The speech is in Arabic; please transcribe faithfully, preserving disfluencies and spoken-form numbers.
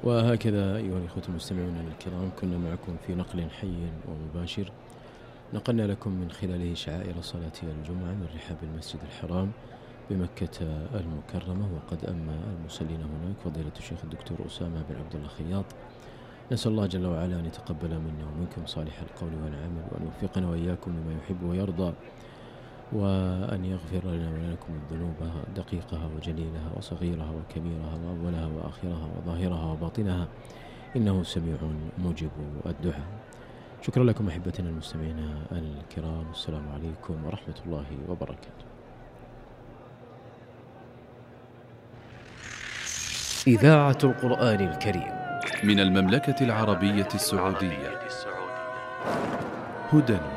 وهكذا أيها الإخوة المستمعون الكرام، كنا معكم في نقل حي ومباشر نقلنا لكم من خلاله شعائر صلاة الجمعة من رحاب المسجد الحرام بمكة المكرمة. وقد أما المصلين هناك فضيلة الشيخ الدكتور أسامة بن عبد الله خياط، نسأل الله جل وعلا أن يتقبل منا ومنكم صالح القول والعمل، وأن يوفقنا وإياكم لما يحب ويرضى، وأن يغفر لنا ولكم الذنوب دقيقها وجليلها وصغيرها وكبيرها وأولها وآخرها وظاهرها وباطنها، إنه سميع مجيب الدعاء. شكرا لكم أحبتنا المستمعين الكرام، السلام عليكم ورحمة الله وبركاته. إذاعة القرآن الكريم من المملكة العربية السعودية، هدى